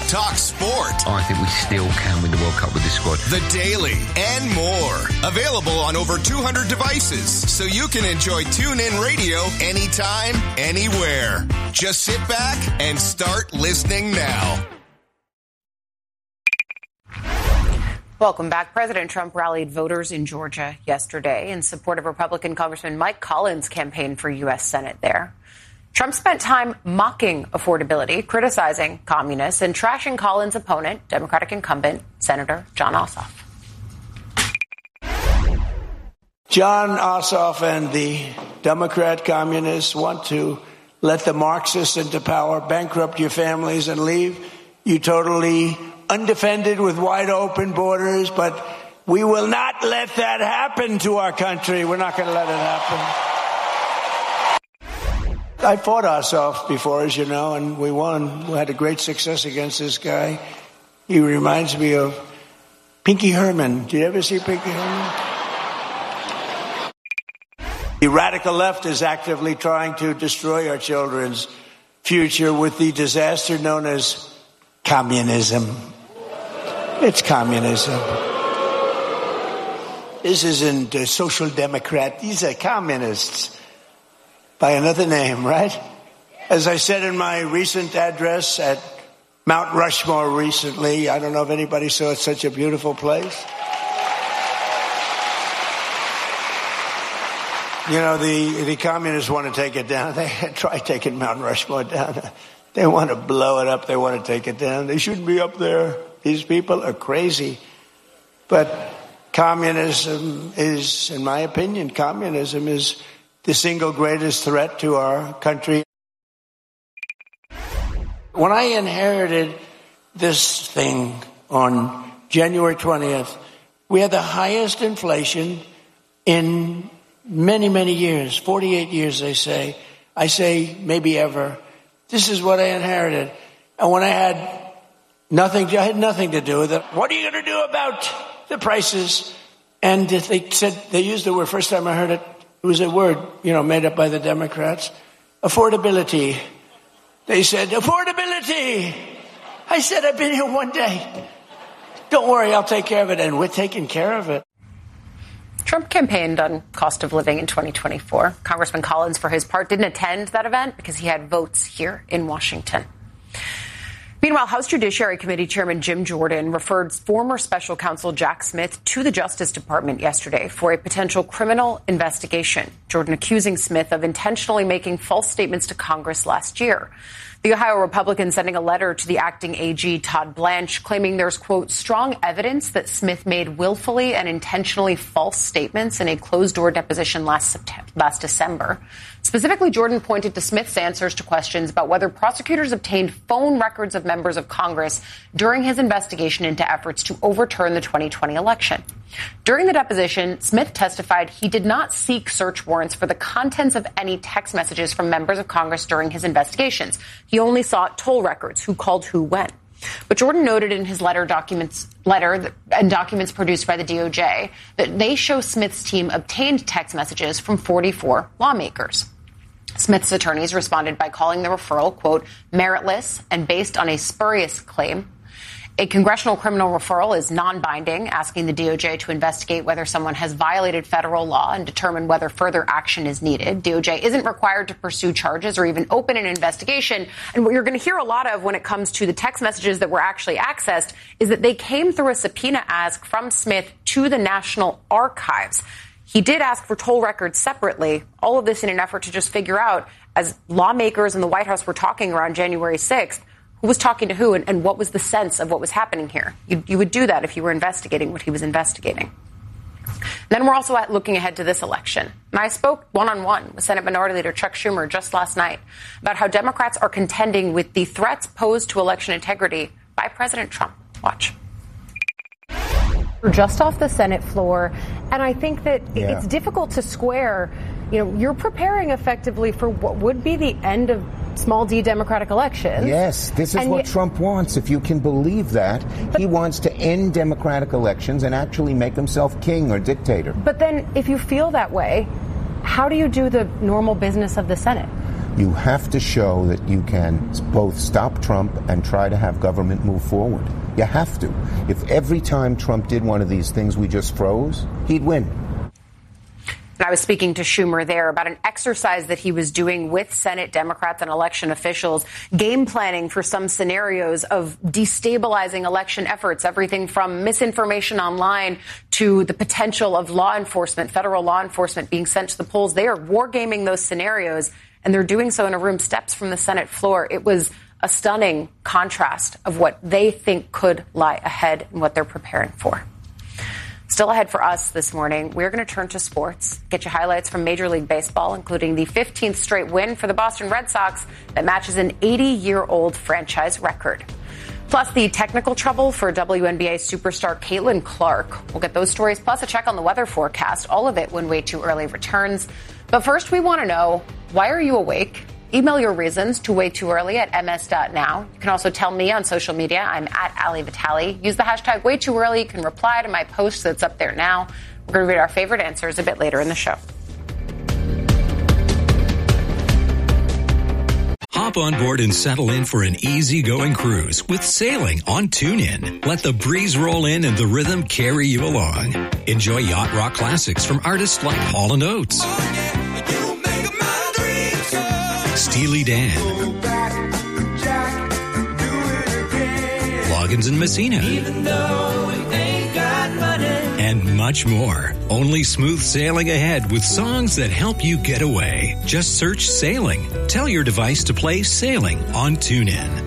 Talk sport. I think we still can win the World Cup with this squad. The Daily and more. Available on over 200 devices, so you can enjoy TuneIn Radio anytime, anywhere. Just sit back and start listening now. Welcome back. President Trump rallied voters in Georgia yesterday in support of Republican Congressman Mike Collins' campaign for U.S. Senate there. Trump spent time mocking affordability, criticizing communists, and trashing Collins' opponent, Democratic incumbent Senator Jon Ossoff. Jon Ossoff and the Democrat communists want to let the Marxists into power, bankrupt your families, and leave you totally undefended with wide open borders. But we will not let that happen to our country. We're not going to let it happen. I fought Ossoff before, as you know, and we won. We had a great success against this guy. He reminds me of Pinky Herman. Did you ever see Pinky Herman? The radical left is actively trying to destroy our children's future with the disaster known as communism. It's communism. This isn't a social democrat. These are communists by another name, right? As I said in my recent address at Mount Rushmore recently, I don't know if anybody saw it, such a beautiful place. You know, the communists want to take it down. They try taking Mount Rushmore down. They want to blow it up. They want to take it down. They shouldn't be up there. These people are crazy. But communism is, in my opinion, communism is the single greatest threat to our country. When I inherited this thing on January 20th, we had the highest inflation in many, many years, 48 years, they say. I say maybe ever. This is what I inherited. And when I had nothing to do with it, what are you going to do about the prices? And they said, they used the word, first time I heard it, it was a word, made up by the Democrats, affordability. They said, affordability. I said, I've been here one day. Don't worry, I'll take care of it. And we're taking care of it. Trump campaigned on cost of living in 2024. Congressman Collins, for his part, didn't attend that event because he had votes here in Washington. Meanwhile, House Judiciary Committee Chairman Jim Jordan referred former special counsel Jack Smith to the Justice Department yesterday for a potential criminal investigation. Jordan accusing Smith of intentionally making false statements to Congress last year. The Ohio Republican sending a letter to the acting AG, Todd Blanche, claiming there's, quote, strong evidence that Smith made willfully and intentionally false statements in a closed-door deposition last December. Specifically, Jordan pointed to Smith's answers to questions about whether prosecutors obtained phone records of members of Congress during his investigation into efforts to overturn the 2020 election. During the deposition, Smith testified he did not seek search warrants for the contents of any text messages from members of Congress during his investigations. He only sought toll records, who called who when. But Jordan noted in his letter and documents produced by the DOJ that they show Smith's team obtained text messages from 44 lawmakers. Smith's attorneys responded by calling the referral, quote, meritless and based on a spurious claim. A congressional criminal referral is non-binding, asking the DOJ to investigate whether someone has violated federal law and determine whether further action is needed. DOJ isn't required to pursue charges or even open an investigation. And what you're going to hear a lot of when it comes to the text messages that were actually accessed is that they came through a subpoena ask from Smith to the National Archives. He did ask for toll records separately, all of this in an effort to just figure out, as lawmakers in the White House were talking around January 6th, who was talking to who and what was the sense of what was happening here. You would do that if you were investigating what he was investigating. Then we're also looking ahead to this election. And I spoke one-on-one with Senate Minority Leader Chuck Schumer just last night about how Democrats are contending with the threats posed to election integrity by President Trump. Watch. We're just off the Senate floor, and I think that it's difficult to square. You're preparing effectively for what would be the end of small d Democratic elections. Yes, this is what Trump wants, if you can believe that. He wants to end Democratic elections and actually make himself king or dictator. But then if you feel that way, how do you do the normal business of the Senate? You have to show that you can both stop Trump and try to have government move forward. You have to. If every time Trump did one of these things we just froze, he'd win. And I was speaking to Schumer there about an exercise that he was doing with Senate Democrats and election officials, game planning for some scenarios of destabilizing election efforts, everything from misinformation online to the potential of law enforcement, federal law enforcement being sent to the polls. They are wargaming those scenarios, and they're doing so in a room steps from the Senate floor. It was a stunning contrast of what they think could lie ahead and what they're preparing for. Still ahead for us this morning, we're going to turn to sports, get you highlights from Major League Baseball, including the 15th straight win for the Boston Red Sox that matches an 80-year-old franchise record. Plus, the technical trouble for WNBA superstar Caitlin Clark. We'll get those stories, plus a check on the weather forecast, all of it when Way Too Early returns. But first, we want to know, why are you awake? Email your reasons to waytooearly@ms.now. You can also tell me on social media. I'm at Ali Vitale. Use the hashtag #WayTooEarly. You can reply to my post that's up there now. We're going to read our favorite answers a bit later in the show. Hop on board and settle in for an easygoing cruise with sailing on TuneIn. Let the breeze roll in and the rhythm carry you along. Enjoy yacht rock classics from artists like Hall & Oates, Steely Dan, Loggins and Messina, and much more. Only smooth sailing ahead with songs that help you get away. Just search Sailing. Tell your device to play Sailing on TuneIn.